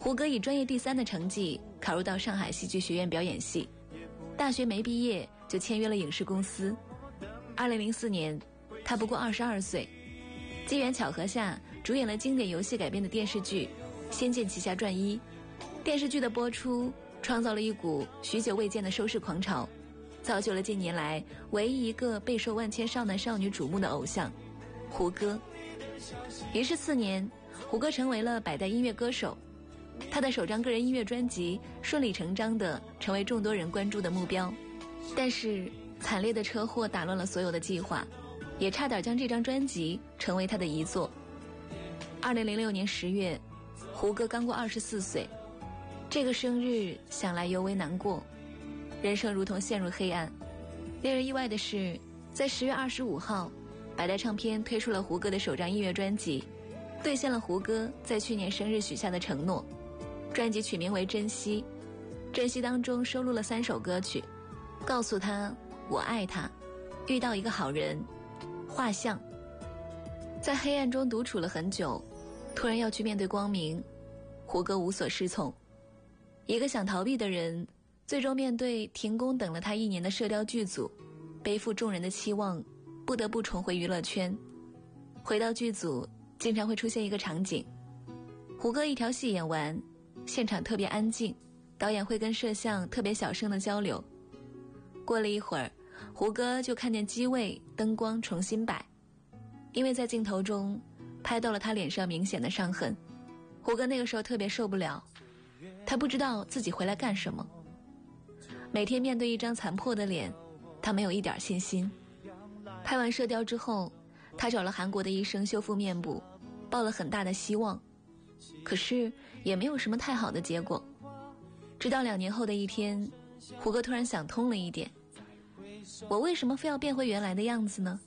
胡歌以专业第3的成绩考入到上海戏剧学院表演系，大学没毕业就签约了影视公司。2004年，他不过22岁，机缘巧合下主演了经典游戏改编的电视剧《仙剑奇侠传1》。电视剧的播出创造了一股许久未见的收视狂潮，造就了近年来唯一一个备受万千少男少女瞩目的偶像胡歌。于是4年，胡歌成为了百代音乐歌手，他的首张个人音乐专辑顺理成章地成为众多人关注的目标。但是惨烈的车祸打乱了所有的计划，也差点将这张专辑成为他的遗作。2006年10月，胡歌刚过24岁，这个生日想来尤为难过，人生如同陷入黑暗。令人意外的是，在10月25号，百代唱片推出了胡歌的首张音乐专辑，兑现了胡歌在去年生日许下的承诺。专辑取名为《珍惜》，珍惜当中收录了3首歌曲：告诉他我爱他、遇到一个好人、画像。在黑暗中独处了很久，突然要去面对光明，胡歌无所适从。一个想逃避的人，最终面对停工等了他1年的射雕剧组，背负众人的期望，不得不重回娱乐圈。回到剧组，经常会出现一个场景，胡歌一条戏演完，现场特别安静，导演会跟摄像特别小声的交流。过了一会儿，胡歌就看见机位灯光重新摆，因为在镜头中拍到了他脸上明显的伤痕。胡歌那个时候特别受不了，他不知道自己回来干什么。每天面对一张残破的脸，他没有一点信心。拍完射雕之后，他找了韩国的医生修复面部，抱了很大的希望，可是也没有什么太好的结果。直到2年后的一天，胡歌突然想通了一点，我为什么非要变回原来的样子呢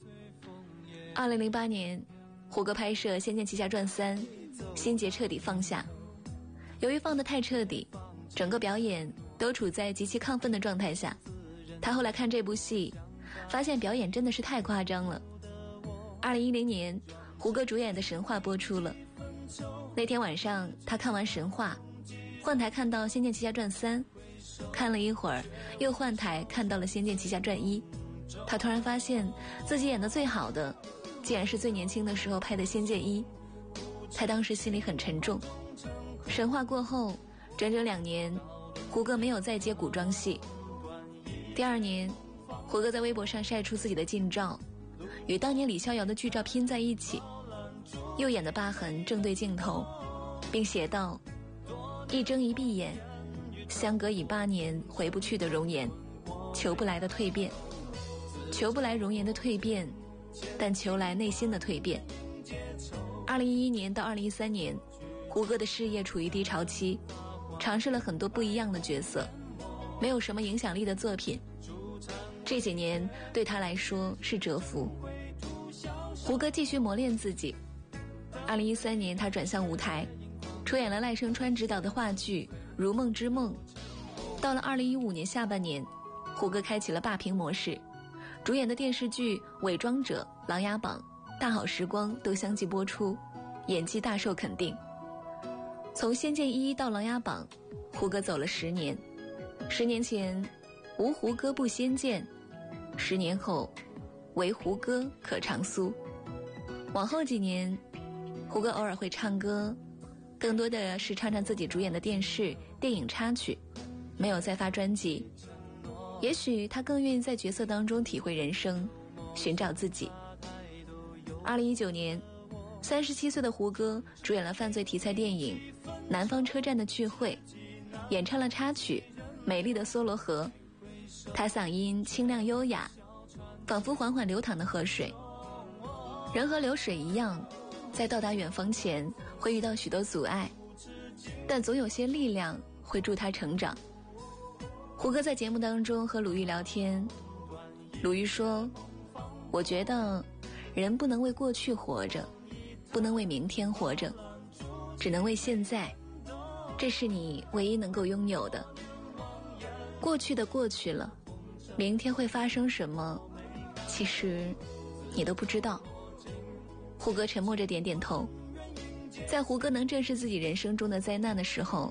？2008年，胡歌拍摄《仙剑奇侠传3》，心结彻底放下。由于放得太彻底，整个表演都处在极其亢奋的状态下。他后来看这部戏，发现表演真的是太夸张了。2010年，胡歌主演的《神话》播出了。那天晚上，他看完《神话》，换台看到《仙剑奇侠传3》，看了一会儿，又换台看到了《仙剑奇侠传1》。他突然发现自己演得最好的，竟然是最年轻的时候拍的《仙剑1》。他当时心里很沉重。神话过后，整整2年，胡歌没有再接古装戏。第2年，胡歌在微博上晒出自己的近照，与当年李逍遥的剧照拼在一起，右眼的疤痕正对镜头，并写道：一睁一闭眼，相隔已8年回不去的容颜，求不来的蜕变，求不来容颜的蜕变，但求来内心的蜕变。2011年到2013年，胡歌的事业处于低潮期，尝试了很多不一样的角色，没有什么影响力的作品。这几年对他来说是蛰伏。胡歌继续磨练自己。2013年，他转向舞台，出演了赖声川执导的话剧《如梦之梦》。到了2015年下半年，胡歌开启了霸屏模式，主演的电视剧《伪装者》《琅琊榜》《大好时光》都相继播出，演技大受肯定。从《仙剑1》到《琅琊榜》，胡歌走了10年。10年前，无胡歌不仙剑；10年后，唯胡歌可长苏。往后几年，胡歌偶尔会唱歌，更多的是唱唱自己主演的电视、电影插曲，没有再发专辑。也许他更愿意在角色当中体会人生，寻找自己。2019年，37岁的胡歌主演了犯罪题材电影《南方车站的聚会》，演唱了插曲《美丽的梭罗河》。他嗓音清亮优雅，仿佛缓缓流淌的河水。人和流水一样，在到达远方前会遇到许多阻碍，但总有些力量会助他成长。胡歌在节目当中和鲁豫聊天，鲁豫说：我觉得人不能为过去活着，不能为明天活着，只能为现在，这是你唯一能够拥有的。过去的过去了，明天会发生什么，其实你都不知道。胡歌沉默着点点头。在胡歌能正视自己人生中的灾难的时候，